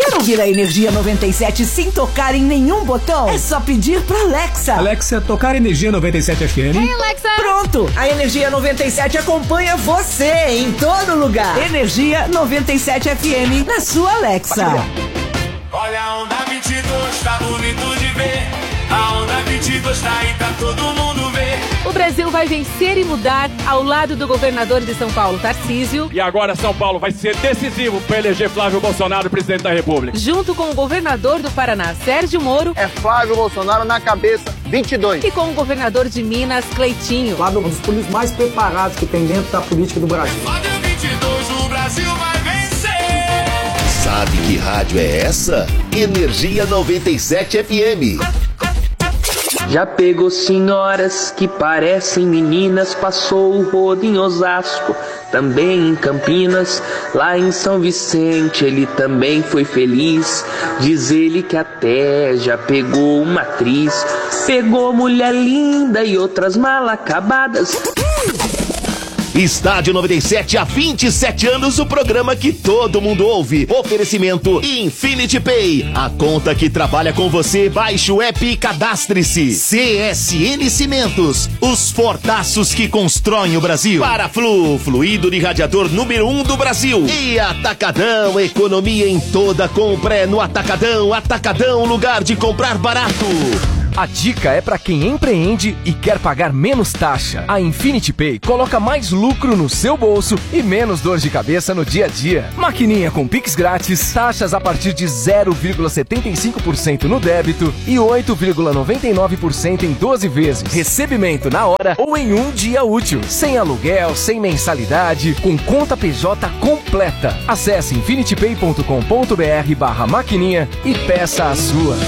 Quer ouvir a Energia 97 sem tocar em nenhum botão? É só pedir pra Alexa. Alexa, tocar Energia 97 FM. Hey, Alexa. Pronto! A Energia 97 acompanha você em todo lugar. Energia 97 FM na sua Alexa. Olha a onda 22, tá bonito de ver. A onda 22 tá aí, tá todo mundo ver. O Brasil vai vencer e mudar ao lado do governador de São Paulo, Tarcísio. E agora São Paulo vai ser decisivo para eleger Flávio Bolsonaro presidente da República. Junto com o governador do Paraná, Sérgio Moro. É Flávio Bolsonaro na cabeça, 22. E com o governador de Minas, Cleitinho. Flávio é um dos políticos mais preparados que tem dentro da política do Brasil. Flávio 22, o Brasil vai vencer. Sabe que rádio é essa? Energia 97 FM. Já pegou senhoras que parecem meninas, passou o rodo em Osasco, também em Campinas, lá em São Vicente ele também foi feliz. Diz ele que até já pegou uma atriz, pegou mulher linda e outras mal acabadas. Estádio 97, há 27 anos, o programa que todo mundo ouve. Oferecimento Infinity Pay, a conta que trabalha com você. Baixe o app e cadastre-se. CSN Cimentos, os fortaços que constroem o Brasil. Paraflu, fluido de radiador número 1 do Brasil. E Atacadão, economia em toda compra é no Atacadão. Atacadão, lugar de comprar barato. A dica é para quem empreende e quer pagar menos taxa. A Infinity Pay coloca mais lucro no seu bolso e menos dor de cabeça no dia a dia. Maquininha com Pix grátis, taxas a partir de 0,75% no débito e 8,99% em 12 vezes. Recebimento na hora ou em um dia útil. Sem aluguel, sem mensalidade, com conta PJ completa. Acesse infinitypay.com.br/maquininha e peça a sua.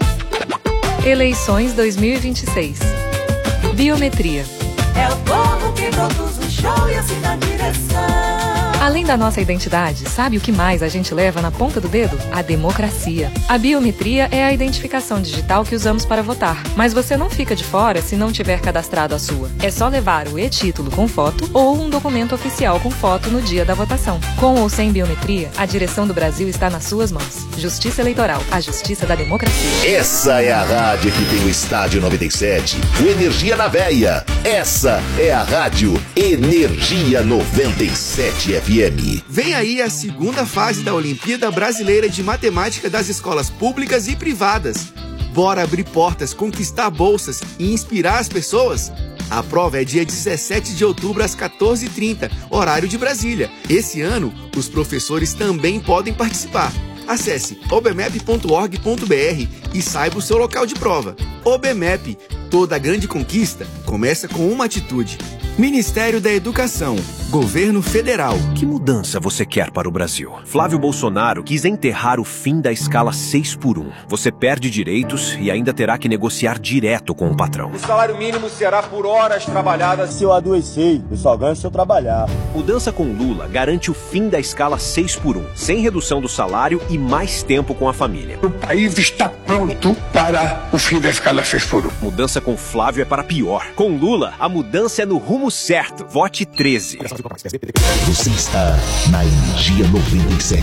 Eleições 2026. Biometria. É o povo que produz o show e assim dá direção. Além da nossa identidade, sabe o que mais a gente leva na ponta do dedo? A democracia. A biometria é a identificação digital que usamos para votar. Mas você não fica de fora se não tiver cadastrado a sua. É só levar o e-título com foto ou um documento oficial com foto no dia da votação. Com ou sem biometria, a direção do Brasil está nas suas mãos. Justiça Eleitoral, a justiça da democracia. Essa é a rádio que tem o Estádio 97, o Energia na Veia. Essa é a rádio Energia 97 FM. Vem aí a segunda fase da Olimpíada Brasileira de Matemática das escolas públicas e privadas. Bora abrir portas, conquistar bolsas e inspirar as pessoas? A prova é dia 17 de outubro às 14h30, horário de Brasília. Esse ano, os professores também podem participar. Acesse obmep.org.br e saiba o seu local de prova. OBMEP, toda grande conquista começa com uma atitude. Ministério da Educação, Governo Federal. Que mudança você quer para o Brasil? Flávio Bolsonaro quis enterrar o fim da escala 6x1. Você perde direitos e ainda terá que negociar direto com o patrão. O salário mínimo será por horas trabalhadas. Se eu adoecer, eu só ganho se eu trabalhar. Mudança com Lula garante o fim da escala 6x1, sem redução do salário e mais tempo com a família. O país está pronto para o fim da escala 6x1. Mudança com Flávio é para pior. Com Lula, a mudança é no rumo certo. Vote 13. Você está na Energia 97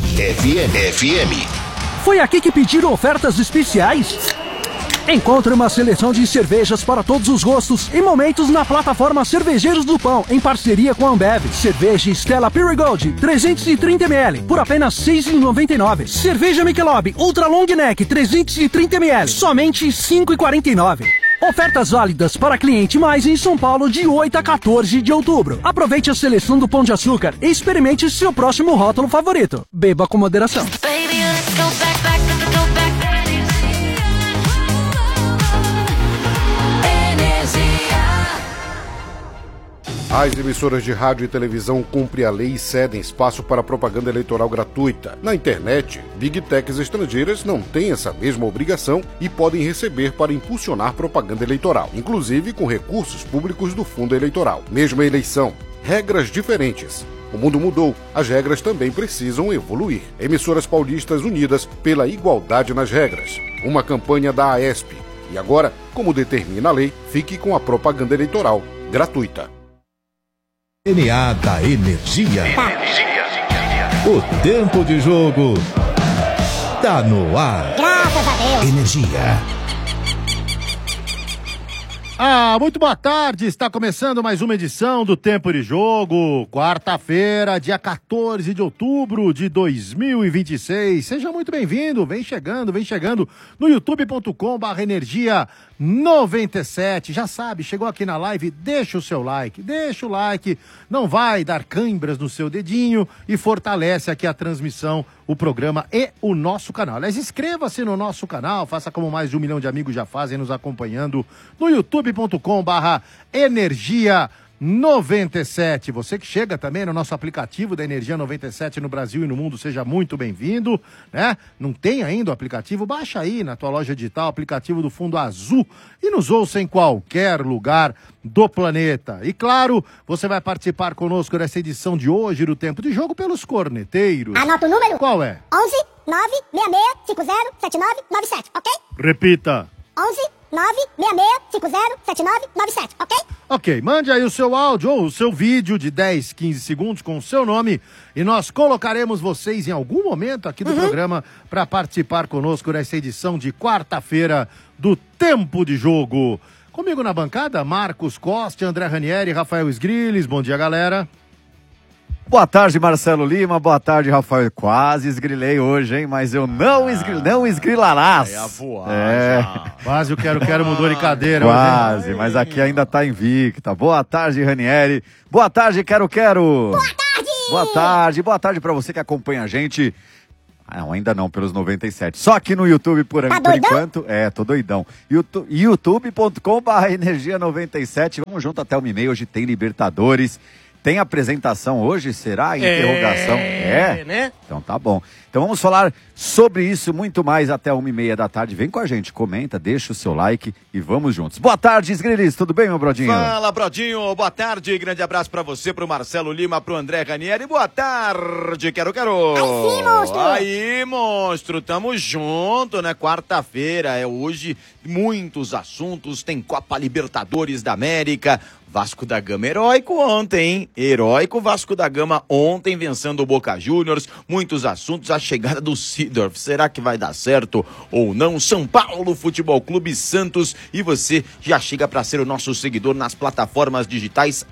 FM. Foi aqui que pediram ofertas especiais? Encontre uma seleção de cervejas para todos os gostos e momentos na plataforma Cervejeiros do Pão, em parceria com a Ambev. Cerveja Stella Pure Gold, 330ml, por apenas R$ 6,99. Cerveja Michelob Ultra Long Neck, 330ml, somente R$ 5,49. Ofertas válidas para cliente mais em São Paulo de 8 a 14 de outubro. Aproveite a seleção do Pão de Açúcar e experimente seu próximo rótulo favorito. Beba com moderação. As emissoras de rádio e televisão cumprem a lei e cedem espaço para propaganda eleitoral gratuita. Na internet, Big Techs estrangeiras não têm essa mesma obrigação e podem receber para impulsionar propaganda eleitoral, inclusive com recursos públicos do fundo eleitoral. Mesma eleição, regras diferentes. O mundo mudou, as regras também precisam evoluir. Emissoras paulistas unidas pela igualdade nas regras. Uma campanha da AESP. E agora, como determina a lei, fique com a propaganda eleitoral gratuita. DNA da Energia. O tempo de jogo Está no ar. Graças a Deus. Energia. Muito boa tarde, está começando mais uma edição do Tempo de Jogo, quarta-feira, dia 14 de outubro de 2026. Seja muito bem-vindo, vem chegando no youtube.com/energia97. Já sabe, chegou aqui na live, deixa o like, não vai dar cãibras no seu dedinho e fortalece aqui a transmissão, o programa e o nosso canal. Aliás, inscreva-se no nosso canal, faça como mais de 1 milhão de amigos já fazem nos acompanhando no youtube.com/energia97. Você que chega também no nosso aplicativo da Energia 97 no Brasil e no mundo, seja muito bem-vindo, né? Não tem ainda o aplicativo? Baixa aí na tua loja digital, aplicativo do Fundo Azul, e nos ouça em qualquer lugar do planeta. E claro, você vai participar conosco dessa edição de hoje do Tempo de Jogo pelos corneteiros. Anota o número. Qual é? 11 966507997, ok? Repita. 11 966507997, ok? Ok, mande aí o seu áudio ou o seu vídeo de 10, 15 segundos com o seu nome e nós colocaremos vocês em algum momento aqui do programa para participar conosco nessa edição de quarta-feira do Tempo de Jogo. Comigo na bancada, Marcos Costa, André Ranieri, Rafael Sgrilles. Bom dia, galera. Boa tarde, Marcelo Lima. Boa tarde, Rafael. Quase esgrilei hoje, hein? Mas eu não esgrilarás. É a voar. Quase o quero mudou de cadeira. Quase, hoje, mas aqui ainda tá invicta. Boa tarde, Ranieri. Boa tarde, quero. Boa tarde. Boa tarde pra você que acompanha a gente. Não, ainda não, pelos 97. Só aqui no YouTube por enquanto. Tô doidão. youtube.com/energia97. Vamos junto até 1h30. Hoje tem Libertadores. Tem apresentação hoje, será? Interrogação? Né? Então tá bom. Então vamos falar sobre isso muito mais até 1h30 da tarde. Vem com a gente, comenta, deixa o seu like e vamos juntos. Boa tarde, Sgrillis. Tudo bem, meu brodinho? Fala, brodinho. Boa tarde. Grande abraço pra você, pro Marcelo Lima, pro André Ranieri. Boa tarde, quero. Aí sim, monstro. Aí, monstro. Tamo junto, né? Quarta-feira é hoje. Muitos assuntos. Tem Copa Libertadores da América. Vasco da Gama heróico ontem, hein? Heróico Vasco da Gama ontem vencendo o Boca Juniors. Muitos assuntos, a chegada do Seedorf. Será que vai dar certo ou não? São Paulo Futebol Clube Santos. E você já chega para ser o nosso seguidor nas plataformas digitais,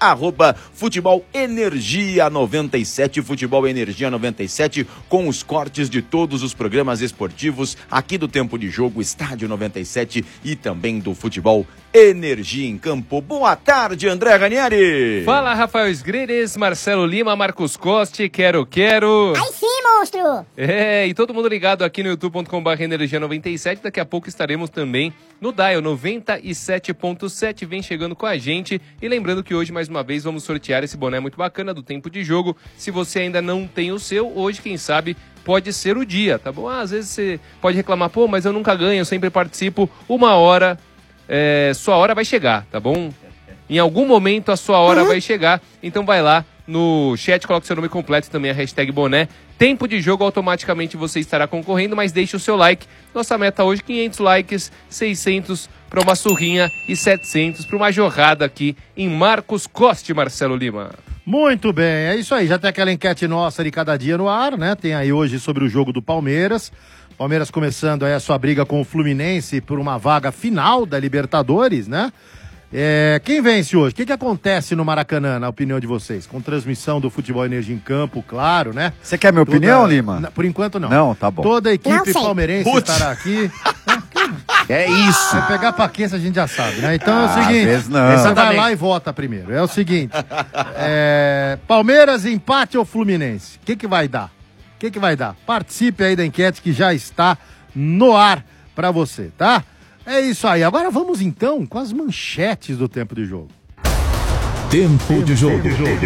@FutebolEnergia97, Futebol Energia 97, com os cortes de todos os programas esportivos aqui do Tempo de Jogo, Estádio 97 e também do Futebol Energia em Campo. Boa tarde, André Ranieri. Fala, Rafael Sgrilles, Marcelo Lima, Marcos Costa, quero. Aí sim, monstro. E todo mundo ligado aqui no youtube.com/energia97. Daqui a pouco estaremos também no Dial 97.7. Vem chegando com a gente. E lembrando que hoje, mais uma vez, vamos sortear esse boné muito bacana do Tempo de Jogo. Se você ainda não tem o seu, hoje, quem sabe, pode ser o dia, tá bom? Às vezes você pode reclamar, mas eu nunca ganho, eu sempre participo. Uma hora, sua hora vai chegar, tá bom? Em algum momento a sua hora vai chegar, então vai lá no chat, coloque seu nome completo e também a hashtag boné. Tempo de Jogo, automaticamente você estará concorrendo, mas deixe o seu like. Nossa meta hoje, 500 likes, 600 para uma surrinha e 700 para uma jorrada aqui em Marcos Costa e Marcelo Lima. Muito bem, é isso aí. Já tem aquela enquete nossa de cada dia no ar, né? Tem aí hoje sobre o jogo do Palmeiras. Palmeiras começando aí a sua briga com o Fluminense por uma vaga final da Libertadores, né? Quem vence hoje? O que acontece no Maracanã, na opinião de vocês? Com transmissão do Futebol Energia em Campo, claro, né? Você quer minha opinião, Lima? Por enquanto não. Não, tá bom. Toda a equipe palmeirense estará aqui. É isso. Vai pegar paquência, a gente já sabe, né? Então é o seguinte, você vai lá e vota primeiro. É o seguinte, Palmeiras, empate ou Fluminense? O que vai dar? O que vai dar? Participe aí da enquete que já está no ar pra você, tá? É isso aí. Agora vamos então com as manchetes do Tempo de Jogo. Tempo de Jogo.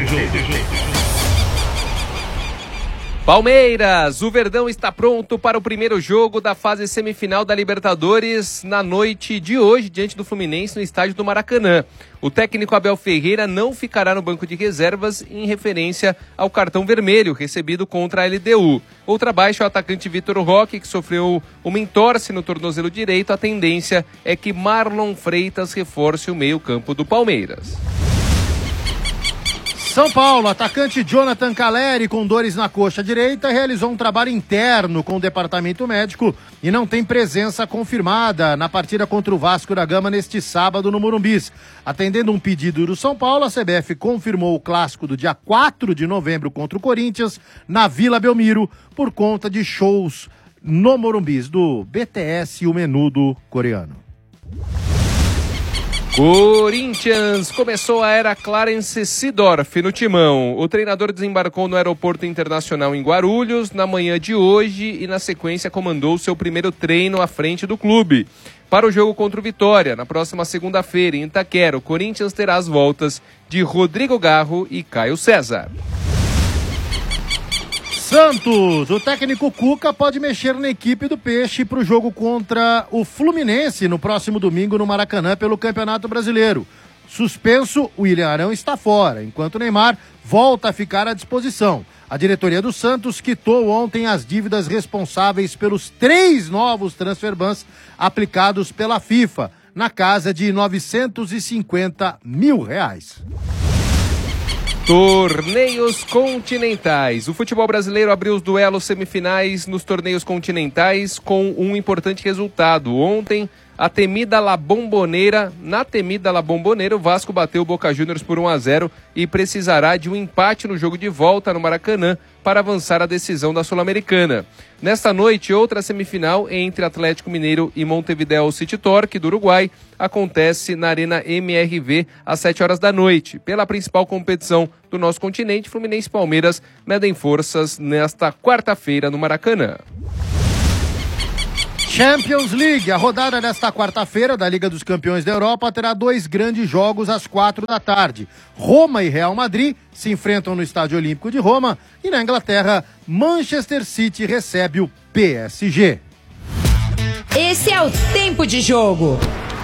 Palmeiras, o Verdão está pronto para o primeiro jogo da fase semifinal da Libertadores na noite de hoje, diante do Fluminense no estádio do Maracanã. O técnico Abel Ferreira não ficará no banco de reservas em referência ao cartão vermelho recebido contra a LDU. Outra baixa é o atacante Vitor Roque, que sofreu uma entorse no tornozelo direito. A tendência é que Marlon Freitas reforce o meio-campo do Palmeiras. São Paulo, atacante Jonathan Caleri, com dores na coxa direita, realizou um trabalho interno com o departamento médico e não tem presença confirmada na partida contra o Vasco da Gama neste sábado no Morumbi. Atendendo um pedido do São Paulo, a CBF confirmou o clássico do dia 4 de novembro contra o Corinthians na Vila Belmiro por conta de shows no Morumbi do BTS e o Menudo coreano. Corinthians começou a era Clarence Seedorf no timão. O treinador desembarcou no Aeroporto Internacional em Guarulhos na manhã de hoje e na sequência comandou seu primeiro treino à frente do clube. Para o jogo contra o Vitória, na próxima segunda-feira em Itaquera, o Corinthians terá as voltas de Rodrigo Garro e Caio César. Santos, o técnico Cuca pode mexer na equipe do Peixe para o jogo contra o Fluminense no próximo domingo no Maracanã pelo Campeonato Brasileiro. Suspenso, o William Arão está fora, enquanto o Neymar volta a ficar à disposição. A diretoria do Santos quitou ontem as dívidas responsáveis pelos 3 novos transfer bans aplicados pela FIFA, na casa de R$950 mil. Torneios continentais. O futebol brasileiro abriu os duelos semifinais nos torneios continentais com um importante resultado. Ontem, na temida La Bombonera, o Vasco bateu o Boca Juniors por 1-0 e precisará de um empate no jogo de volta no Maracanã para avançar a decisão da Sul-Americana. Nesta noite, outra semifinal entre Atlético Mineiro e Montevideo City Torque, do Uruguai, acontece na Arena MRV às 7 horas da noite. Pela principal competição do nosso continente, Fluminense e Palmeiras medem forças nesta quarta-feira no Maracanã. Champions League, a rodada desta quarta-feira da Liga dos Campeões da Europa terá 2 grandes jogos às 4 da tarde. Roma e Real Madrid se enfrentam no Estádio Olímpico de Roma e na Inglaterra, Manchester City recebe o PSG. Esse é o tempo de jogo.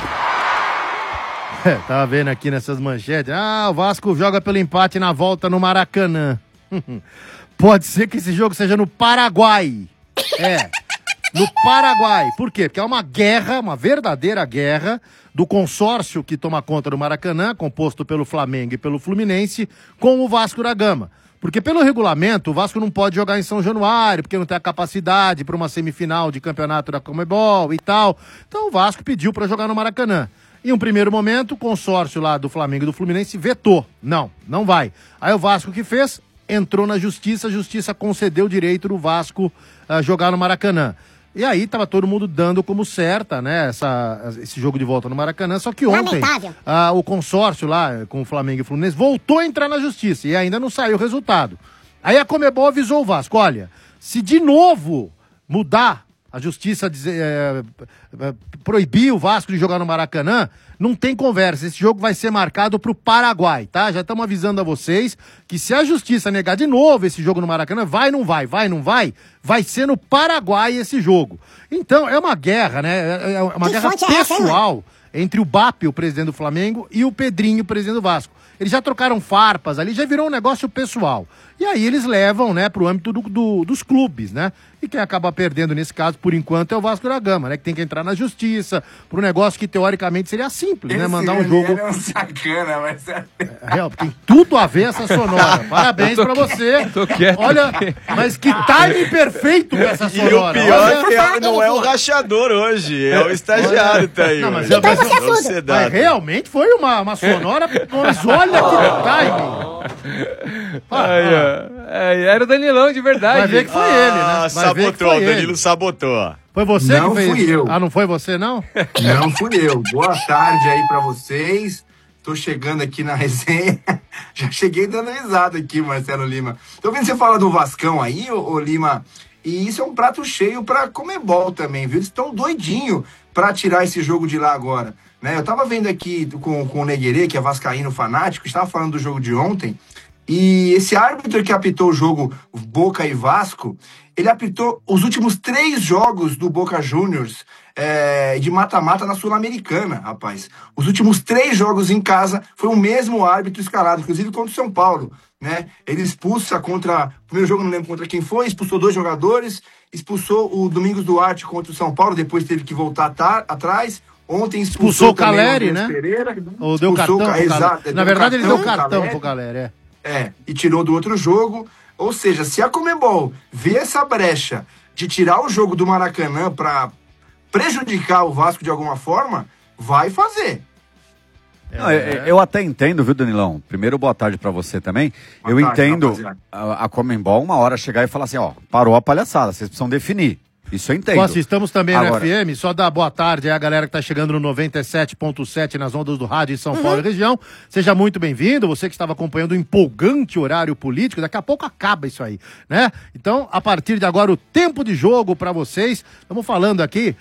Tava vendo aqui nessas manchetes, o Vasco joga pelo empate na volta no Maracanã. Pode ser que esse jogo seja no Paraguai. No Paraguai. Por quê? Porque é uma guerra, uma verdadeira guerra do consórcio que toma conta do Maracanã, composto pelo Flamengo e pelo Fluminense, com o Vasco da Gama. Porque pelo regulamento, o Vasco não pode jogar em São Januário, porque não tem a capacidade para uma semifinal de campeonato da Conmebol e tal. Então o Vasco pediu para jogar no Maracanã. Em um primeiro momento, o consórcio lá do Flamengo e do Fluminense vetou. Não vai. Aí o Vasco o que fez? Entrou na justiça, a justiça concedeu o direito do Vasco a jogar no Maracanã. E aí tava todo mundo dando como certa, né, esse jogo de volta no Maracanã, só que ontem o consórcio lá com o Flamengo e o Fluminense voltou a entrar na justiça e ainda não saiu o resultado. Aí a Conmebol avisou o Vasco, olha, se de novo mudar a justiça, proibir o Vasco de jogar no Maracanã, não tem conversa, esse jogo vai ser marcado pro Paraguai, tá? Já estamos avisando a vocês que se a justiça negar de novo esse jogo no Maracanã, vai ser no Paraguai esse jogo. Então, é uma guerra, né? É uma guerra pessoal entre o BAP, o presidente do Flamengo, e o Pedrinho, o presidente do Vasco. Eles já trocaram farpas ali, já virou um negócio pessoal. E aí eles levam, né, pro âmbito dos clubes, né? E quem acaba perdendo nesse caso, por enquanto, é o Vasco da Gama, né? Que tem que entrar na justiça, pro negócio que teoricamente seria simples, né? Mandar um jogo... É um sacana, mas... Tem tudo a ver essa sonora. Parabéns pra você. Tô quieto. Olha, mas que timing perfeito com essa sonora. E o pior é que não é o rachador hoje, é o estagiário que tá aí. Mas realmente foi uma sonora, mas olha que timing. Era o Danilão de verdade. Vai ver que foi ele, né? Sabotou, o Danilo sabotou. Foi você não que fez? Não fui eu. Não foi você, não? Não fui eu. Boa tarde aí pra vocês. Tô chegando aqui na resenha. Já cheguei dando risada aqui, Marcelo Lima. Tô vendo você falar do Vascão aí, ô Lima. E isso é um prato cheio pra Conmebol também, viu? Eles estão doidinhos pra tirar esse jogo de lá agora. Né? Eu tava vendo aqui com o Neguerê, que é vascaíno fanático, estava falando do jogo de ontem. E esse árbitro que apitou o jogo Boca e Vasco, ele apitou os últimos 3 jogos do Boca Juniors de mata-mata na Sul-Americana, rapaz. Os últimos 3 jogos em casa foi o mesmo árbitro escalado, inclusive contra o São Paulo, né? Ele expulsa contra... O primeiro jogo não lembro contra quem foi, expulsou 2 jogadores, expulsou o Domingos Duarte contra o São Paulo, depois teve que voltar atrás. Ontem expulsou o Caleri, né? Pereira, ou deu cartão pro exato, Na verdade, ele deu cartão pro Caleri, E tirou do outro jogo. Ou seja, se a Conmebol vê essa brecha de tirar o jogo do Maracanã para prejudicar o Vasco de alguma forma, vai fazer. Não, eu até entendo, viu, Danilão? Primeiro, boa tarde pra você também. Eu entendo a Conmebol uma hora chegar e falar assim, ó, parou a palhaçada, vocês precisam definir. Isso eu entendo. Nós estamos também Agora, no FM, só dar boa tarde aí a galera que tá chegando no 97.7 nas ondas do rádio em São Paulo e região. Seja muito bem-vindo, você que estava acompanhando o empolgante horário político, daqui a pouco acaba isso aí, né? Então, a partir de agora, o tempo de jogo para vocês. Estamos falando aqui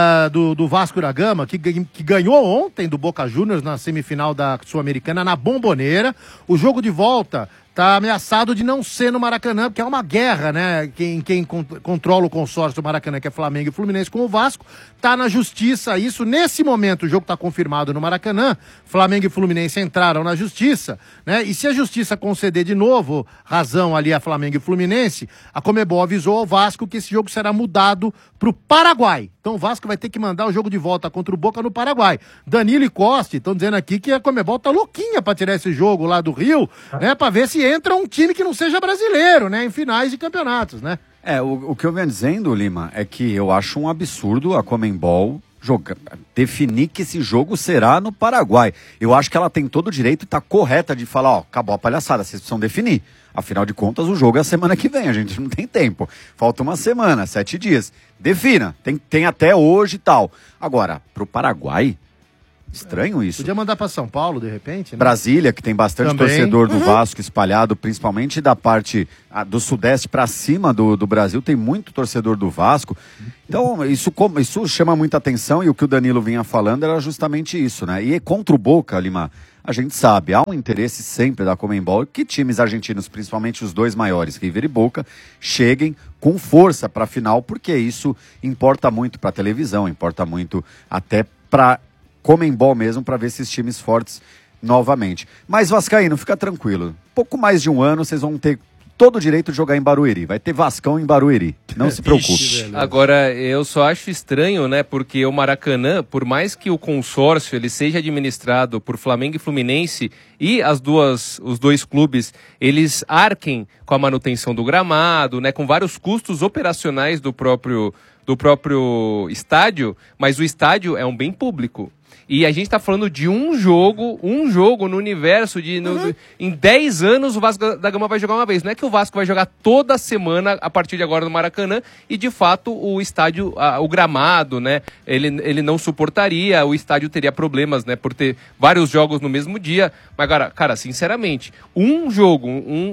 do Vasco da Gama, que ganhou ontem do Boca Juniors na semifinal da Sul-Americana na Bomboneira. O jogo de volta tá ameaçado de não ser no Maracanã, porque é uma guerra, né? Quem controla o consórcio do Maracanã, que é Flamengo e Fluminense, com o Vasco, tá na justiça. Isso, nesse momento, o jogo tá confirmado no Maracanã. Flamengo e Fluminense entraram na justiça, né? E se a justiça conceder de novo razão ali a Flamengo e Fluminense, a Conmebol avisou ao Vasco que esse jogo será mudado pro Paraguai. Então o Vasco vai ter que mandar o jogo de volta contra o Boca no Paraguai. Danilo e Costa estão dizendo aqui que a Conmebol tá louquinha pra tirar esse jogo lá do Rio, né? Pra ver se entra um time que não seja brasileiro, né? Em finais de campeonatos, né? O que eu venho dizendo, Lima, é que eu acho um absurdo a Conmebol definir que esse jogo será no Paraguai. Eu acho que ela tem todo o direito e tá correta de falar, ó, acabou a palhaçada, vocês precisam definir. Afinal de contas, o jogo é a semana que vem, a gente não tem tempo. Falta uma semana, 7 dias. Defina, tem até hoje e tal. Agora, pro Paraguai, estranho isso. Podia mandar pra São Paulo, de repente, né? Brasília, que tem bastante Também. torcedor do Vasco espalhado, principalmente da parte do sudeste para cima do Brasil, tem muito torcedor do Vasco. Então, isso chama muita atenção, e o que o Danilo vinha falando era justamente isso, né? E contra o Boca, Lima, a gente sabe, há um interesse sempre da Conmebol que times argentinos, principalmente os dois maiores, River e Boca, cheguem com força para a final, porque isso importa muito para a televisão, importa muito até para Conmebol mesmo, para ver esses times fortes novamente. Mas vascaíno, fica tranquilo. Pouco mais de um ano, vocês vão ter todo o direito de jogar em Barueri. Vai ter Vascão em Barueri. Não se preocupe. Agora, eu só acho estranho, né? Porque o Maracanã, por mais que o consórcio ele seja administrado por Flamengo e Fluminense e os dois clubes, eles arquem com a manutenção do gramado, né? Com vários custos operacionais do próprio estádio, mas o estádio é um bem público. E a gente tá falando de um jogo no universo em 10 anos o Vasco da Gama vai jogar uma vez. Não é que o Vasco vai jogar toda semana a partir de agora no Maracanã e de fato o estádio, o gramado, né, ele não suportaria, o estádio teria problemas, né, por ter vários jogos no mesmo dia. Mas cara, sinceramente, um jogo,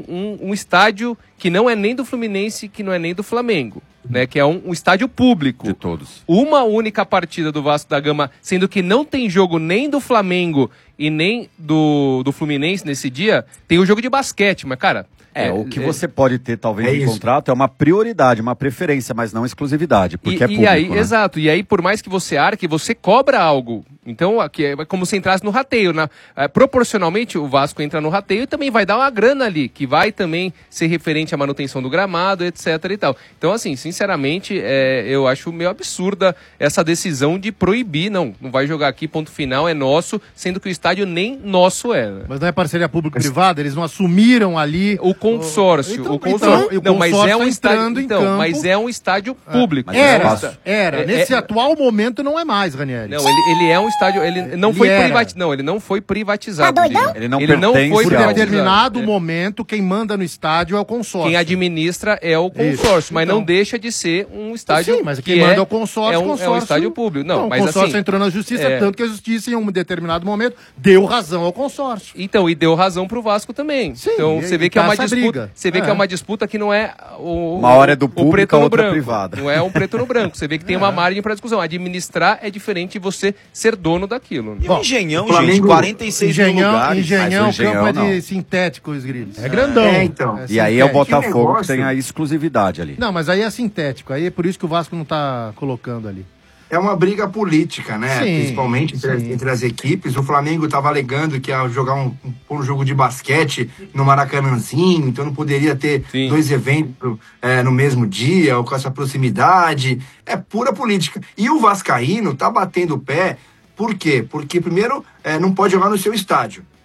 um estádio que não é nem do Fluminense, que não é nem do Flamengo, né, que é um estádio público. De todos. Uma única partida do Vasco da Gama, sendo que não tem jogo nem do Flamengo e nem do Fluminense nesse dia, tem o jogo de basquete, mas cara... o que você pode ter, talvez, no contrato é uma prioridade, uma preferência, mas não exclusividade, porque é público, aí, né? Exato, e aí por mais que você arque, você cobra algo. Então, aqui é como se entrasse no rateio. Proporcionalmente, o Vasco entra no rateio e também vai dar uma grana ali, que vai também ser referente à manutenção do gramado, etc e tal. Então, assim, sinceramente, eu acho meio absurda essa decisão de proibir. Não vai jogar aqui, ponto final, é nosso, sendo que o estádio nem nosso é. Né? Mas não é parceria público-privada? Eles não assumiram ali... O consórcio. O consórcio. Não, mas é um estádio. Então, mas é um estádio público. Era. Nesse atual momento não é mais, Ranieri. Não, ele é um estádio. Ele não foi privatizado. Não, ele não foi privatizado. Tá doidão? Ele não foi privatizado. Por determinado momento, quem manda no estádio é o consórcio. Quem administra é o consórcio, mas não deixa de ser um estádio. Sim, mas quem manda é o consórcio. É um estádio público. Não, mas o consórcio assim, entrou na justiça, tanto que a justiça, em um determinado momento, deu razão ao consórcio. Então, e deu razão pro Vasco também. Sim, então, você vê que é uma disputa. Briga. Você vê que é uma disputa que não é uma hora é do público, preto a no outra branco. privada. Não é um preto no branco. Você vê que tem uma margem para discussão. Administrar é diferente de você ser dono daquilo. E o Engenhão, gente, 46 mil lugares. Engenhão, o campo é de sintético, os grilhos. É grandão. Então. E aí é o Botafogo que tem a exclusividade ali. Não, mas aí é sintético. Aí é por isso que o Vasco não tá colocando ali. É uma briga política, né? Sim, principalmente entre as equipes. O Flamengo estava alegando que ia jogar um jogo de basquete no Maracanãzinho, então não poderia ter dois eventos no mesmo dia, ou com essa proximidade. É pura política. E o vascaíno tá batendo o pé, por quê? Porque, primeiro, não pode jogar no seu estádio.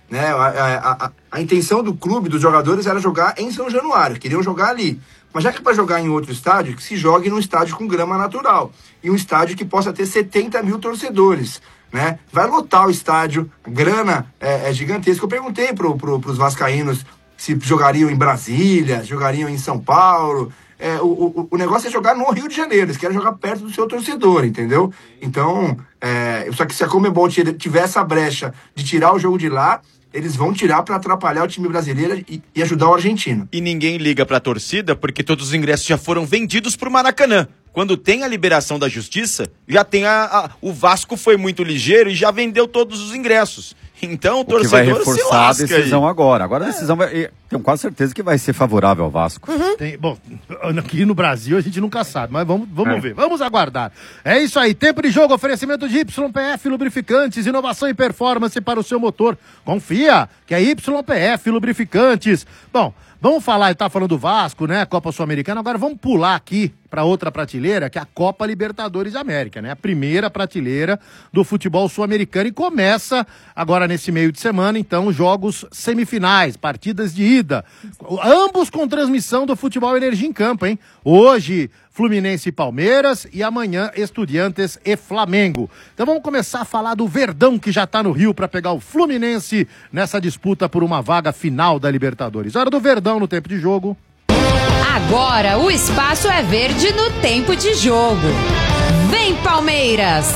né? A intenção do clube, dos jogadores, era jogar em São Januário, queriam jogar ali. Mas já que para jogar em outro estádio, que se jogue num estádio com grama natural. E um estádio que possa ter 70 mil torcedores, né? Vai lotar o estádio, a grana é gigantesca. Eu perguntei pros vascaínos se jogariam em Brasília, jogariam em São Paulo. O negócio é jogar no Rio de Janeiro, eles querem jogar perto do seu torcedor, entendeu? Então, só que se a Conmebol tiver essa brecha de tirar o jogo de lá, eles vão tirar para atrapalhar o time brasileiro e ajudar o argentino. E ninguém liga pra torcida porque todos os ingressos já foram vendidos pro Maracanã. Quando tem a liberação da justiça, já tem o Vasco foi muito ligeiro e já vendeu todos os ingressos. Então o torcedor vai reforçar se lasca a decisão aí. agora. Agora a decisão tenho quase certeza que vai ser favorável ao Vasco. Bom, aqui no Brasil a gente nunca sabe, mas vamos ver, vamos aguardar. É isso aí, tempo de jogo, oferecimento de YPF Lubrificantes, inovação e performance para o seu motor. Confia que é YPF Lubrificantes. Bom, vamos falar, tá falando do Vasco, né, Copa Sul-Americana, agora vamos pular aqui para outra prateleira, que é a Copa Libertadores da América, né, a primeira prateleira do futebol sul-americano, e começa agora nesse meio de semana, então, jogos semifinais, partidas de ida, ambos com transmissão do Futebol Energia em Campo, hein, hoje Fluminense e Palmeiras, e amanhã Estudiantes e Flamengo. Então vamos começar a falar do Verdão, que já tá no Rio para pegar o Fluminense nessa disputa por uma vaga final da Libertadores. Hora do Verdão no tempo de jogo. Agora o espaço é verde no tempo de jogo. Vem, Palmeiras!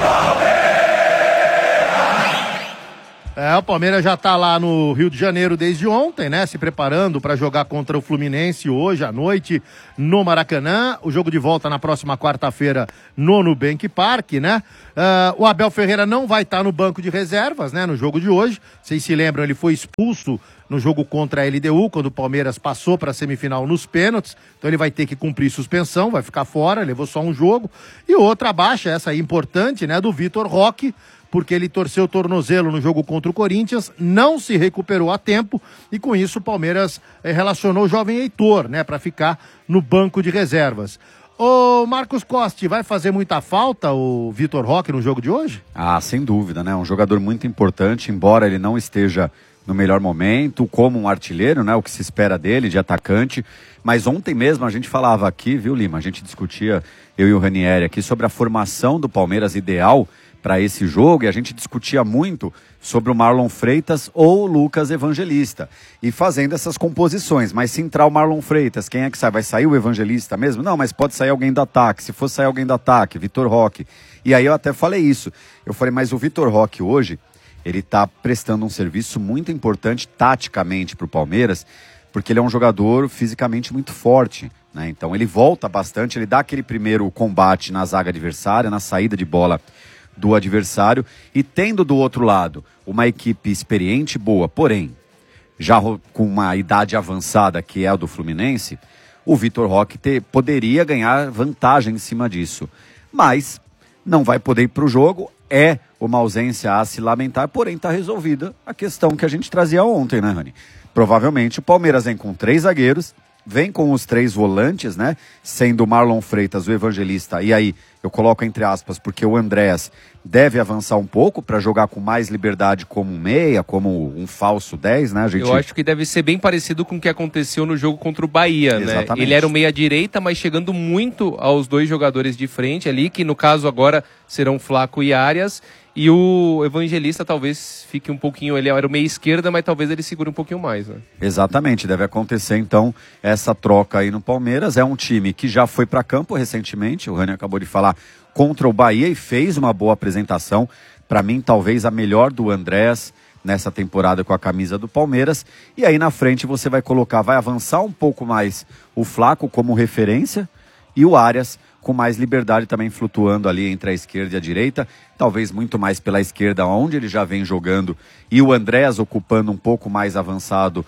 O Palmeiras já tá lá no Rio de Janeiro desde ontem, né? Se preparando para jogar contra o Fluminense hoje à noite no Maracanã. O jogo de volta na próxima quarta-feira no Nubank Park, né? O Abel Ferreira não vai estar no banco de reservas, né? No jogo de hoje. Vocês se lembram, ele foi expulso no jogo contra a LDU, quando o Palmeiras passou para a semifinal nos pênaltis. Então ele vai ter que cumprir suspensão, vai ficar fora, levou só um jogo. E outra baixa, essa aí importante, né? Do Vitor Roque, porque ele torceu o tornozelo no jogo contra o Corinthians, não se recuperou a tempo, e com isso o Palmeiras relacionou o jovem Heitor, né, para ficar no banco de reservas. Ô Marcos Costa, vai fazer muita falta o Vitor Roque no jogo de hoje? Ah, sem dúvida, né? Um jogador muito importante, embora ele não esteja no melhor momento, como um artilheiro, né? O que se espera dele, de atacante. Mas ontem mesmo a gente falava aqui, viu, Lima? A gente discutia, eu e o Ranieri aqui, sobre a formação do Palmeiras ideal para esse jogo, e a gente discutia muito sobre o Marlon Freitas ou o Lucas Evangelista, e fazendo essas composições. Mas se entrar o Marlon Freitas, quem é que sai? Vai sair o Evangelista mesmo? Não, mas pode sair alguém do ataque. Se for sair alguém do ataque, Vitor Roque. E aí eu até falei isso. Eu falei, mas o Vitor Roque hoje, ele está prestando um serviço muito importante taticamente para o Palmeiras, porque ele é um jogador fisicamente muito forte, né? Então ele volta bastante, ele dá aquele primeiro combate na zaga adversária, na saída de bola do adversário, e tendo do outro lado uma equipe experiente e boa, porém já com uma idade avançada, que é a do Fluminense, o Vitor Roque poderia ganhar vantagem em cima disso, mas não vai poder ir para o jogo, é uma ausência a se lamentar, porém está resolvida a questão que a gente trazia ontem, né, Rani? Provavelmente o Palmeiras vem com 3 zagueiros, vem com os 3 volantes, né? Sendo o Marlon Freitas o Evangelista, e aí eu coloco entre aspas, porque o Andrés deve avançar um pouco para jogar com mais liberdade como um meia, como um falso 10, né? Eu acho que deve ser bem parecido com o que aconteceu no jogo contra o Bahia, Exatamente. né? Ele era o meia-direita, mas chegando muito aos 2 jogadores de frente ali, que no caso agora serão Flaco e Arias, e o Evangelista talvez fique um pouquinho, ele era o meia-esquerda, mas talvez ele segure um pouquinho mais, né? Exatamente, deve acontecer então essa troca aí no Palmeiras. É um time que já foi para campo recentemente, o Rani acabou de falar, contra o Bahia, e fez uma boa apresentação. Para mim, talvez a melhor do Andrés nessa temporada com a camisa do Palmeiras. E aí na frente você vai avançar um pouco mais o Flaco como referência, e o Arias com mais liberdade também flutuando ali entre a esquerda e a direita, talvez muito mais pela esquerda, onde ele já vem jogando, e o Andrés ocupando um pouco mais avançado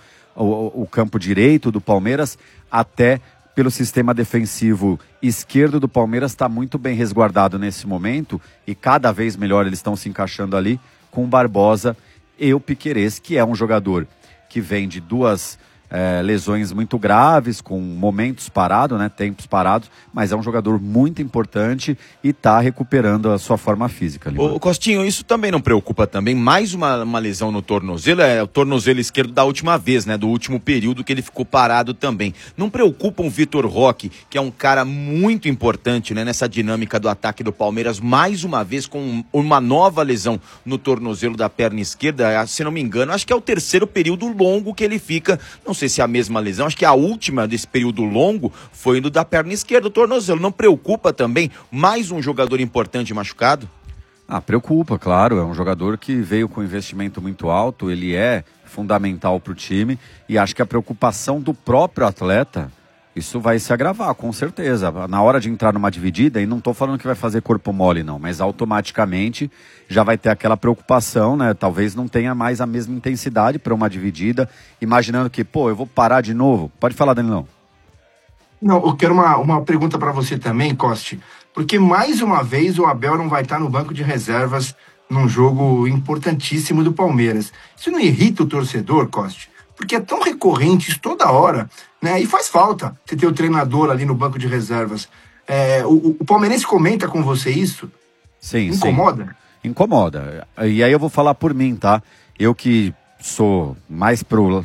o campo direito do Palmeiras, até pelo sistema defensivo esquerdo do Palmeiras está muito bem resguardado nesse momento, e cada vez melhor eles estão se encaixando ali com o Barbosa e o Piquerez, que é um jogador que vem de 2 lesões muito graves, com momentos parados, né, tempos parados, mas é um jogador muito importante e está recuperando a sua forma física. Ô Costinho, isso também não preocupa também? Mais uma lesão no tornozelo, o tornozelo esquerdo da última vez, né, do último período que ele ficou parado também. Não preocupa o Vitor Roque, que é um cara muito importante, né, nessa dinâmica do ataque do Palmeiras, mais uma vez com uma nova lesão no tornozelo da perna esquerda, se não me engano, acho que é o terceiro período longo que ele fica, não sei se é a mesma lesão, acho que a última desse período longo foi indo da perna esquerda, o tornozelo. Não preocupa também mais um jogador importante machucado? Preocupa, claro, é um jogador que veio com investimento muito alto, ele é fundamental para o time e acho que a preocupação do próprio atleta, isso vai se agravar, com certeza. Na hora de entrar numa dividida, e não estou falando que vai fazer corpo mole não, mas automaticamente já vai ter aquela preocupação, né? Talvez não tenha mais a mesma intensidade para uma dividida, imaginando que, eu vou parar de novo. Pode falar, Danilão. Não, eu quero uma pergunta para você também, Costi, porque mais uma vez o Abel não vai estar no banco de reservas num jogo importantíssimo do Palmeiras. Isso não irrita o torcedor, Costi? Porque é tão recorrente isso toda hora, né? E faz falta você ter o treinador ali no banco de reservas. O palmeirense comenta com você isso? Sim, incomoda? Sim. Incomoda. E aí eu vou falar por mim, tá? Eu que sou mais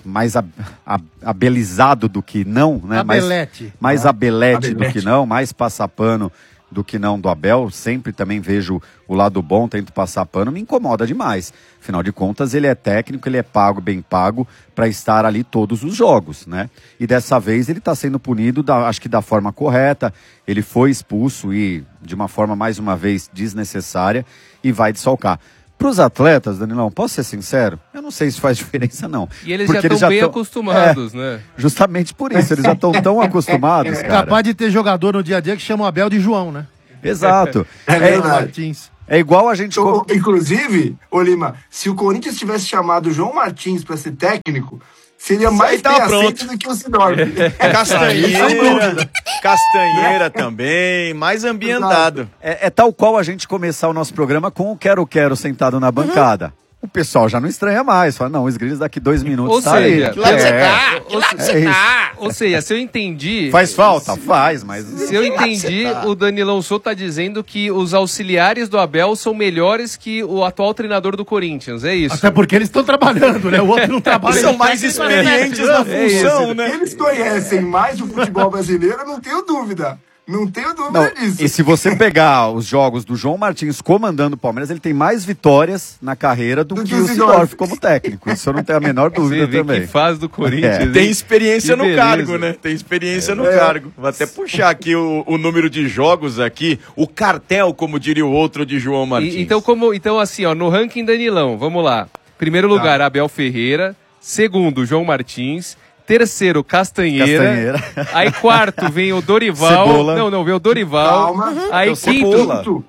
abelizado do que não, né? Abelete. Mais abelete do que não, mais passapano do que não do Abel, sempre também vejo o lado bom, tento passar pano, me incomoda demais. Afinal de contas, ele é técnico, ele é pago, bem pago, para estar ali todos os jogos, né? E dessa vez ele está sendo punido, acho que da forma correta, ele foi expulso e de uma forma, mais uma vez, desnecessária e vai desfalcar. Para os atletas, Danilão, posso ser sincero? Eu não sei se faz diferença, não. E eles já estão bem acostumados, né? Justamente por isso, eles já estão tão acostumados, cara. Capaz de ter jogador no dia a dia que chama o Abel de João, né? Exato. É verdade. É igual a gente... Inclusive, ô Lima, se o Corinthians tivesse chamado o João Martins para ser técnico, seria mais bem aceito do que o Sidorf. Castanheira também, mais ambientado. É tal qual a gente começar o nosso programa com o Quero-Quero sentado na bancada. O pessoal já não estranha mais. Fala, não, os Grilos daqui 2 minutos Ou seja, aí. Ou seja, se eu entendi... Faz falta? Faz, mas... Se eu entendi, o Danilão Souto tá dizendo que os auxiliares do Abel são melhores que o atual treinador do Corinthians, é isso? Até porque eles estão trabalhando, né? O outro não trabalha. São mais experientes na função, né? Eles conhecem mais o futebol brasileiro, eu não tenho dúvida. Não tenho dúvida disso. E se você pegar os jogos do João Martins comandando o Palmeiras, ele tem mais vitórias na carreira do que o Sidorf como técnico. Isso eu não tenho a menor dúvida também. Que faz do Corinthians. Tem experiência no cargo, né? Tem experiência no cargo. Vou até puxar aqui o número de jogos aqui, o cartel, como diria o outro de João Martins. Então assim, ó, no ranking Danilão, vamos lá. Primeiro lugar, Abel Ferreira. Segundo, João Martins. Terceiro, Castanheira. Aí quarto vem o Dorival. Cebola. Não, vem o Dorival. Calma. Aí quinto,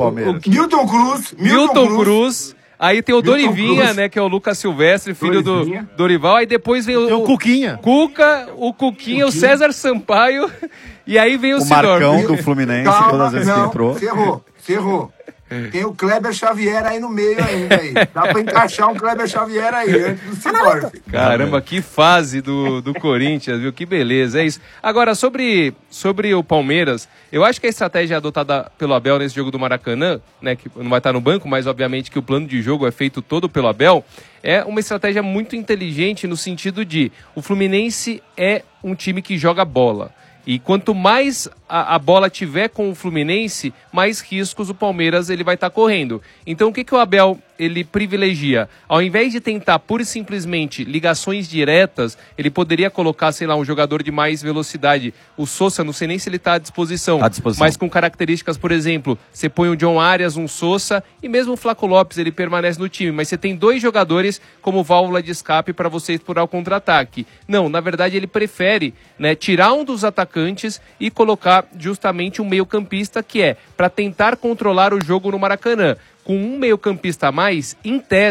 Milton Cruz. Aí tem o Dorivinha, né, que é o Lucas Silvestre, filho do Dorival. Aí depois vem o Cuquinha. O Cuquinha, o César Sampaio. E aí vem o Sidorf. Marcão do Fluminense, todas as vezes que entrou. Ferrou. Tem o Kleber Xavier aí no meio ainda. Aí. Dá pra encaixar um Kleber Xavier aí, antes do Sidorf. Caramba, que fase do Corinthians, viu? Que beleza, é isso. Agora, sobre o Palmeiras, eu acho que a estratégia adotada pelo Abel nesse jogo do Maracanã, né, que não vai estar no banco, mas obviamente que o plano de jogo é feito todo pelo Abel, é uma estratégia muito inteligente no sentido de o Fluminense é um time que joga bola. E quanto mais a bola tiver com o Fluminense, mais riscos o Palmeiras ele vai estar correndo. Então o que o Abel ele privilegia? Ao invés de tentar pura e simplesmente ligações diretas, ele poderia colocar, sei lá, um jogador de mais velocidade. O Sosa, não sei nem se ele está à disposição. Mas com características, por exemplo, você põe o John Arias, um Sosa, e mesmo o Flaco Lopes, ele permanece no time. Mas você tem 2 jogadores como válvula de escape para você explorar o contra-ataque. Não, na verdade ele prefere, né, tirar um dos atacantes e colocar justamente um meio-campista que é para tentar controlar o jogo no Maracanã. Com um meio-campista a mais, em tese,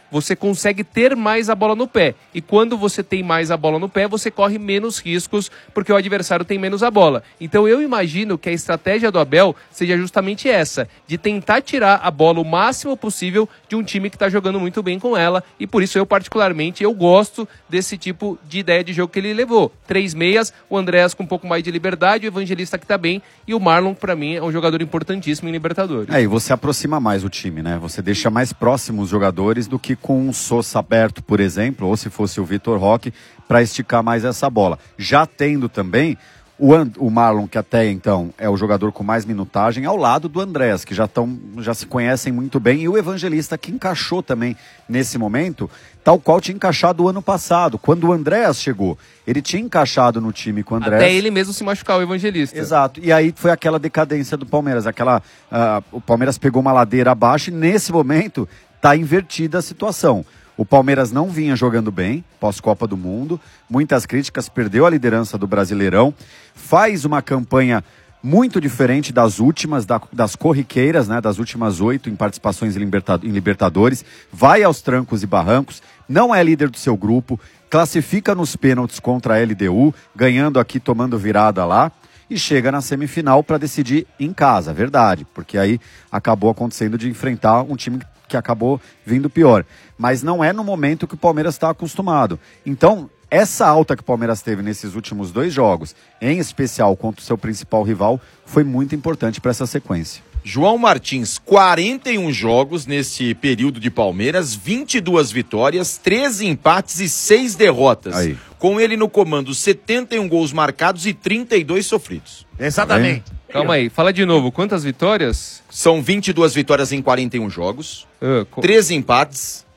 você consegue ter mais a bola no pé. E quando você tem mais a bola no pé, você corre menos riscos, porque o adversário tem menos a bola. Então eu imagino que a estratégia do Abel seja justamente essa, de tentar tirar a bola o máximo possível de um time que está jogando muito bem com ela, e por isso eu particularmente, eu gosto desse tipo de ideia de jogo que ele levou. 3 meias, o Andréas com um pouco mais de liberdade, o Evangelista que tá bem, e o Marlon, para mim, é um jogador importantíssimo em Libertadores. E você aproxima mais o time, né? Você deixa mais próximos os jogadores do que com um Sousa aberto, por exemplo, ou se fosse o Vitor Roque, para esticar mais essa bola. Já tendo também o Marlon, que até então é o jogador com mais minutagem, ao lado do Andréas, que já se conhecem muito bem, e o Evangelista, que encaixou também nesse momento, tal qual tinha encaixado o ano passado. Quando o Andréas chegou, ele tinha encaixado no time com o Andréas. Até ele mesmo se machucar, o Evangelista. Exato, e aí foi aquela decadência do Palmeiras, o Palmeiras pegou uma ladeira abaixo, e nesse momento está invertida a situação. O Palmeiras não vinha jogando bem, pós-Copa do Mundo, muitas críticas, perdeu a liderança do Brasileirão, faz uma campanha muito diferente das últimas, das corriqueiras, né, das últimas 8 em participações em Libertadores, vai aos trancos e barrancos, não é líder do seu grupo, classifica nos pênaltis contra a LDU, ganhando aqui, tomando virada lá, e chega na semifinal para decidir em casa, verdade, porque aí acabou acontecendo de enfrentar um time que acabou vindo pior. Mas não é no momento que o Palmeiras está acostumado. Então, essa alta que o Palmeiras teve nesses últimos 2 jogos, em especial contra o seu principal rival, foi muito importante para essa sequência. João Martins, 41 jogos nesse período de Palmeiras, 22 vitórias, 13 empates e 6 derrotas. Aí. Com ele no comando, 71 gols marcados e 32 sofridos. Exatamente. Calma aí, fala de novo, quantas vitórias? São 22 vitórias em 41 jogos, 13 empates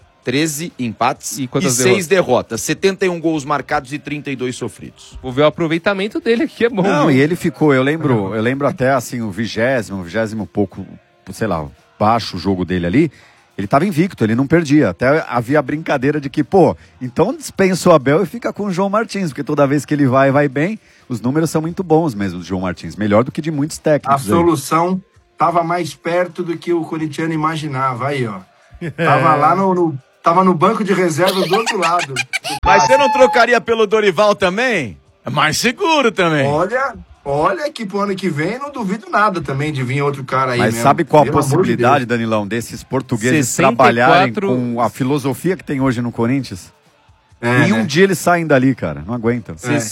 e 6 derrotas, 71 gols marcados e 32 sofridos. Vou ver o aproveitamento dele aqui, é bom. Não, viu? e ele ficou, eu lembro até assim, o 20º pouco, sei lá, baixo o jogo dele ali, ele estava invicto, ele não perdia. Até havia a brincadeira de que, então dispensa o Abel e fica com o João Martins, porque toda vez que ele vai bem, os números são muito bons mesmo do João Martins, melhor do que de muitos técnicos. A solução estava mais perto do que o corintiano imaginava, aí, ó. Tava lá tava no banco de reserva do outro lado. Mas você não trocaria pelo Dorival também? É mais seguro também. Olha que pro ano que vem não duvido nada também de vir outro cara aí. Mas mesmo. sabe qual a Pelo possibilidade, Danilão, desses portugueses 64... trabalharem com a filosofia que tem hoje no Corinthians? Em um dia eles saem dali, cara. Não aguentam.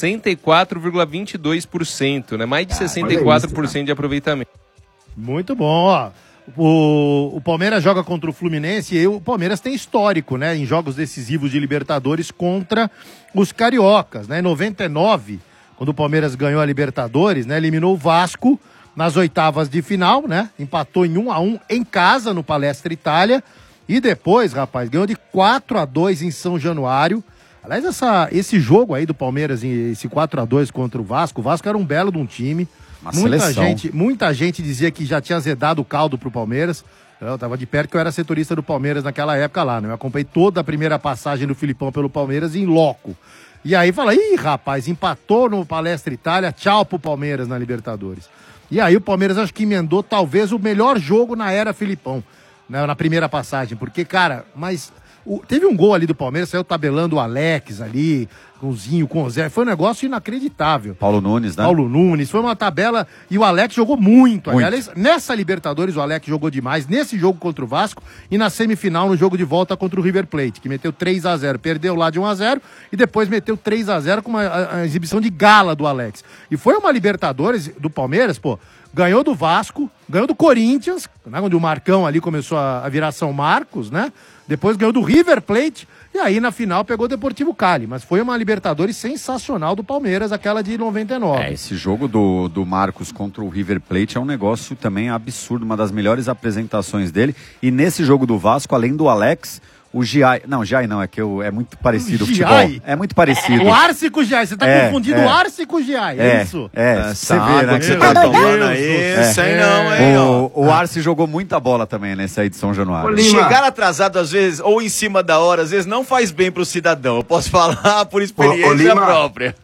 64,22%, né? Mais de 64% de aproveitamento. Muito bom, ó. O Palmeiras joga contra o Fluminense e o Palmeiras tem histórico, né? Em jogos decisivos de Libertadores contra os cariocas, né? Em 99, quando o Palmeiras ganhou a Libertadores, né? Eliminou o Vasco nas oitavas de final, né? Empatou em 1-1 em casa no Palestra Itália. E depois, rapaz, ganhou de 4-2 em São Januário. Aliás, esse jogo aí do Palmeiras, esse 4-2 contra o Vasco era um belo de um time. Muita gente dizia que já tinha azedado o caldo pro Palmeiras. Eu tava de perto que eu era setorista do Palmeiras naquela época lá, né? Eu acompanhei toda a primeira passagem do Filipão pelo Palmeiras em loco. E aí fala, rapaz, empatou no Palestra Itália, tchau pro Palmeiras na Libertadores. E aí o Palmeiras acho que emendou talvez o melhor jogo na era Filipão, né? Na primeira passagem, porque, cara, teve um gol ali do Palmeiras, saiu tabelando o Alex ali, com o Zinho, com o Zé. Foi um negócio inacreditável. Paulo Nunes, né? Paulo Nunes. Foi uma tabela e o Alex jogou muito. Aliás, nessa Libertadores o Alex jogou demais. Nesse jogo contra o Vasco e na semifinal no jogo de volta contra o River Plate, que meteu 3-0. Perdeu lá de 1-0 e depois meteu 3-0 com uma exibição de gala do Alex. E foi uma Libertadores do Palmeiras, ganhou do Vasco, ganhou do Corinthians, né, onde o Marcão ali começou a virar São Marcos, né? Depois ganhou do River Plate e aí na final pegou o Deportivo Cali. Mas foi uma Libertadores sensacional do Palmeiras, aquela de 99. Esse jogo do Marcos contra o River Plate é um negócio também absurdo, uma das melhores apresentações dele. E nesse jogo do Vasco, além do Alex, o Giai... Não, Giai não, é muito parecido o futebol. É muito parecido. O Arce com o Giai, você tá confundindo o Arce com o Giai, é isso? Você vê, né? Que você tá tomando aí, sei não, hein? O Arce jogou muita bola também nessa aí de São Januário. Chegar atrasado às vezes, ou em cima da hora, às vezes não faz bem pro cidadão. Eu posso falar por experiência própria.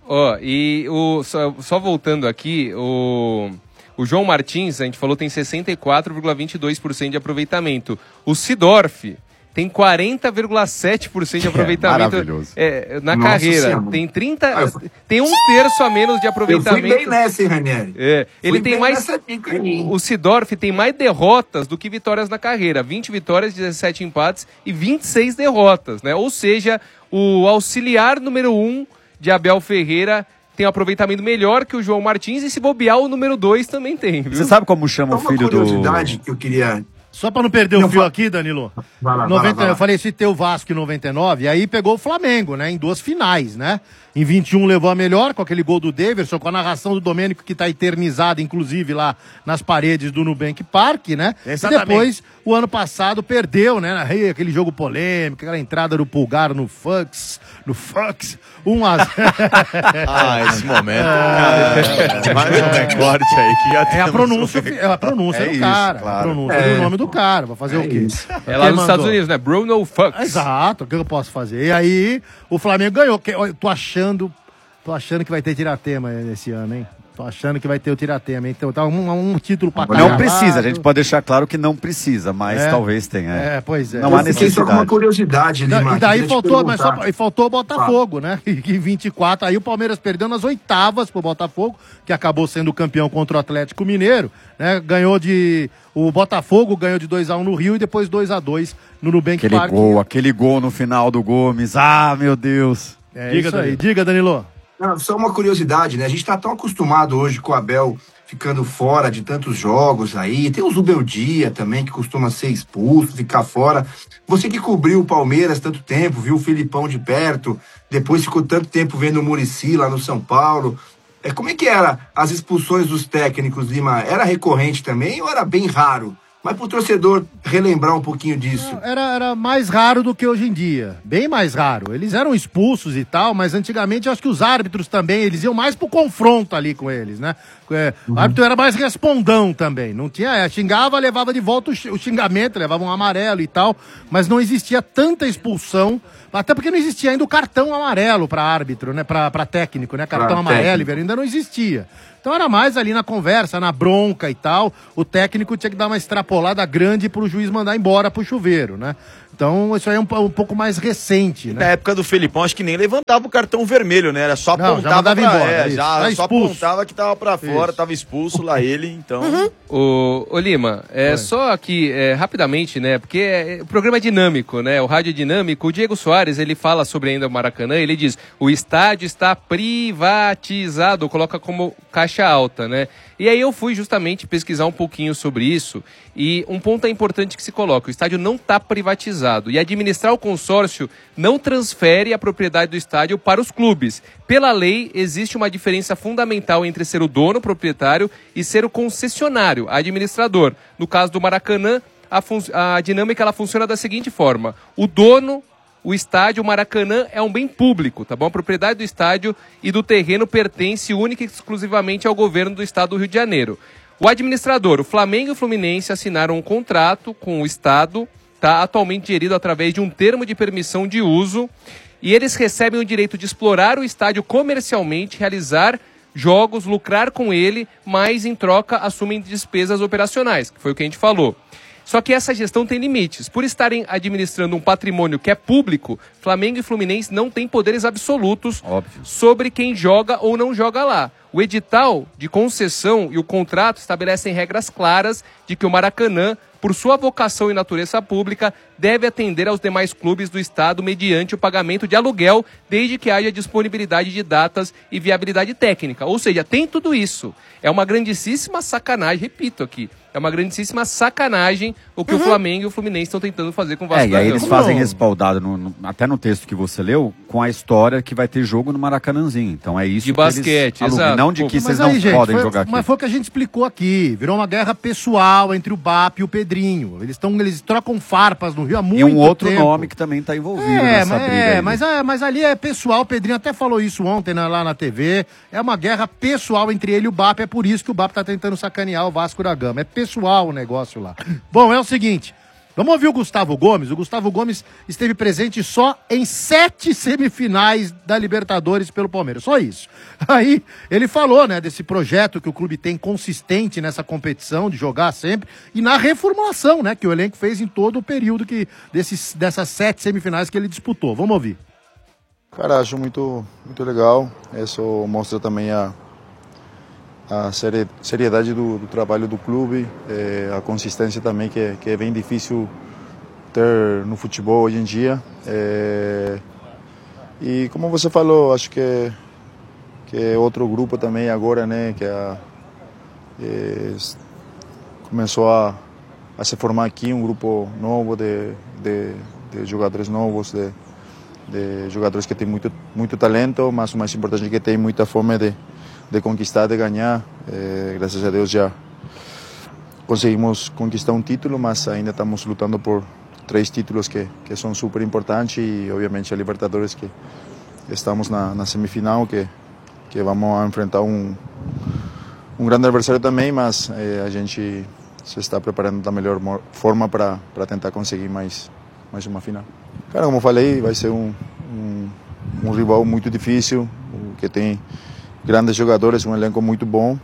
Só voltando aqui, o João Martins, a gente falou, tem 64,22% de aproveitamento. O Sidorf tem 40,7% de aproveitamento na Nossa carreira. Senhora. Tem um terço a menos de aproveitamento. Eu fui bem nessa, hein, Ranieri? Ele tem mais. O Seedorf tem mais derrotas do que vitórias na carreira. 20 vitórias, 17 empates e 26 derrotas, né? Ou seja, o auxiliar número 1 de Abel Ferreira tem um aproveitamento melhor que o João Martins, e se bobear, o número 2 também tem, viu? Você sabe como chama o filho do... Uma curiosidade que eu queria... Só pra não perder o fio aqui, Danilo. Vai lá. Eu falei, citei o Vasco em 99, e aí pegou o Flamengo, né? Em 2 finais, né? Em 21 levou a melhor, com aquele gol do Daverson, com a narração do Domênico, que tá eternizada, inclusive, lá nas paredes do Nubank Park, né? Exatamente. E depois, o ano passado, perdeu, né? Aquele jogo polêmico, aquela entrada do Pulgar no Fux, 1-0. Esse momento. Mais um recorte aí que já É a pronúncia do cara. Claro. A pronúncia do nome do cara. Vai fazer o quê? É lá nos Estados Unidos, né? Bruno Fux. Exato. O que eu posso fazer? E aí, o Flamengo ganhou. Eu tô achando que vai ter tiratema esse ano, hein? Tô achando que vai ter o tiratema, hein? Então tá um título pra cá. Não precisa, a gente pode deixar claro que não precisa, mas talvez tenha. Pois é. Não há necessidade. Só com uma curiosidade, Lima. E daí faltou o Botafogo, né? Em 24, aí o Palmeiras perdeu nas oitavas pro Botafogo, que acabou sendo campeão contra o Atlético Mineiro, né? O Botafogo ganhou de 2-1 no Rio e depois 2-2 no Nubank Park. Aquele gol no final do Gomes. Ah, meu Deus. Diga, Danilo. Não, só uma curiosidade, né? A gente tá tão acostumado hoje com o Abel ficando fora de tantos jogos aí. Tem o Zubeldia também, que costuma ser expulso, ficar fora. Você que cobriu o Palmeiras tanto tempo, viu o Filipão de perto, depois ficou tanto tempo vendo o Muricy lá no São Paulo. Como é que era as expulsões dos técnicos, Lima? Era recorrente também ou era bem raro? Mas pro torcedor relembrar um pouquinho disso. Era mais raro do que hoje em dia. Bem mais raro. Eles eram expulsos e tal, mas antigamente eu acho que os árbitros também, eles iam mais pro confronto ali com eles, né? O árbitro era mais respondão também. Não tinha, xingava, levava de volta o xingamento, levava um amarelo e tal, mas não existia tanta expulsão, até porque não existia ainda o cartão amarelo para árbitro, né? Para técnico, né? Cartão amarelo ainda não existia. Então era mais ali na conversa, na bronca e tal. O técnico tinha que dar uma extrapolada grande pro juiz mandar embora pro chuveiro, né? Então isso aí é um pouco mais recente, né? Na época do Felipão, acho que nem levantava o cartão vermelho, né? Era só apontava só apontava que tava pra fora, tava expulso lá ele, então... Ô Lima, só aqui, rapidamente, né? Porque o programa é dinâmico, né? O rádio é dinâmico. O Diego Soares, ele fala sobre ainda o Maracanã, ele diz, o estádio está privatizado, coloca como caixa alta, né? E aí eu fui justamente pesquisar um pouquinho sobre isso, e um ponto importante que se coloca, o estádio não está privatizado, e administrar o consórcio não transfere a propriedade do estádio para os clubes. Pela lei, existe uma diferença fundamental entre ser o dono, proprietário, e ser o concessionário, administrador. No caso do Maracanã, a dinâmica ela funciona da seguinte forma, o estádio, o Maracanã, é um bem público, tá bom? A propriedade do estádio e do terreno pertence única e exclusivamente ao governo do estado do Rio de Janeiro. O administrador, o Flamengo e o Fluminense assinaram um contrato com o estado, tá? Atualmente gerido através de um termo de permissão de uso, e eles recebem o direito de explorar o estádio comercialmente, realizar jogos, lucrar com ele, mas em troca assumem despesas operacionais, que foi o que a gente falou. Só que essa gestão tem limites. Por estarem administrando um patrimônio que é público, Flamengo e Fluminense não têm poderes absolutos sobre quem joga ou não joga lá. O edital de concessão e o contrato estabelecem regras claras de que o Maracanã, por sua vocação e natureza pública, deve atender aos demais clubes do estado mediante o pagamento de aluguel, desde que haja disponibilidade de datas e viabilidade técnica. Ou seja, tem tudo isso. É uma grandíssima sacanagem, repito aqui, é uma grandíssima sacanagem o que o Flamengo e o Fluminense estão tentando fazer com o Vasco da Gama. E aí eles fazem respaldado, até no texto que você leu, com a história que vai ter jogo no Maracanãzinho. Então é isso de basquete, exato. Não de que vocês não podem jogar aqui. Mas foi o que a gente explicou aqui. Virou uma guerra pessoal entre o BAP e o Pedrinho. Eles trocam farpas no Rio há muito tempo. E um outro nome que também está envolvido nessa briga. Mas ali é pessoal. O Pedrinho até falou isso ontem lá na TV. É uma guerra pessoal entre ele e o BAP. É por isso que o BAP está tentando sacanear o Vasco da Gama. É pessoal o negócio lá. Bom, é o seguinte. Vamos ouvir o Gustavo Gomes. O Gustavo Gomes esteve presente só em 7 semifinais da Libertadores pelo Palmeiras. Só isso. Aí ele falou, né, desse projeto que o clube tem consistente nessa competição, de jogar sempre, e na reformulação, né, que o elenco fez em todo o período dessas 7 semifinais que ele disputou. Vamos ouvir. Cara, acho muito legal. Isso mostra também a seriedade do trabalho do clube, a consistência também que é bem difícil ter no futebol hoje em dia. E como você falou, acho que é outro grupo também agora, né, que começou a se formar aqui um grupo novo de jogadores novos, de jogadores que têm muito talento, mas o mais importante é que tem muita fome de conquistar, de ganhar. Graças a Deus já conseguimos conquistar um título, mas ainda estamos lutando por 3 títulos que são super importantes e obviamente a Libertadores, que estamos na semifinal, que vamos enfrentar um grande adversário também, mas a gente se está preparando da melhor forma para tentar conseguir mais uma final. Cara, como falei, vai ser um rival muito difícil, que tem grandes jogadores, um elenco muito bom.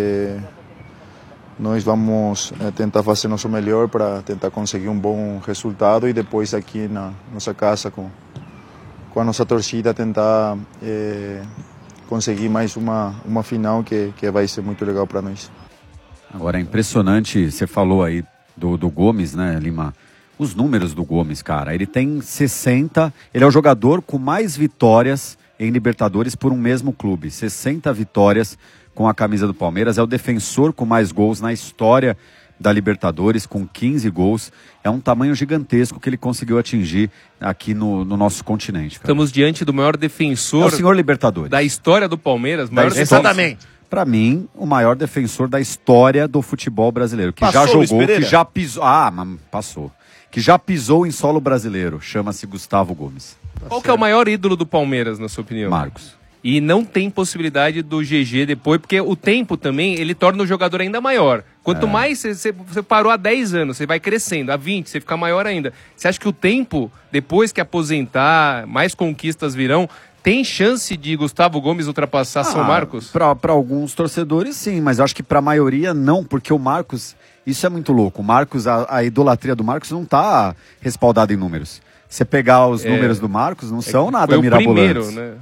Nós vamos tentar fazer nosso melhor para tentar conseguir um bom resultado e depois aqui na nossa casa com a nossa torcida tentar conseguir mais uma final que vai ser muito legal para nós. Agora é impressionante, você falou aí do Gomes, né, Lima? Os números do Gomes, cara, ele tem 60, ele é o jogador com mais vitórias em Libertadores por um mesmo clube, 60 vitórias com a camisa do Palmeiras, é o defensor com mais gols na história da Libertadores, com 15 gols, é um tamanho gigantesco que ele conseguiu atingir aqui no nosso continente. Cara. Estamos diante do maior defensor... É o senhor Libertadores. Da história do Palmeiras. Exatamente. Para mim, o maior defensor da história do futebol brasileiro, que Passou, já jogou, que já pisou... mas passou. Que já pisou em solo brasileiro, chama-se Gustavo Gomes. Qual que é o maior ídolo do Palmeiras, na sua opinião? Marcos. E não tem possibilidade do GG depois, porque o tempo também, ele torna o jogador ainda maior. Quanto mais você parou há 10 anos, você vai crescendo, há 20, você fica maior ainda. Você acha que o tempo, depois que aposentar, mais conquistas virão, tem chance de Gustavo Gomes ultrapassar São Marcos? Para alguns torcedores, sim, mas eu acho que para a maioria, não, porque o Marcos, isso é muito louco. O Marcos, a idolatria do Marcos não está respaldada em números. Você pegar os números do Marcos, não são nada mirabolantes. Primeiro, né?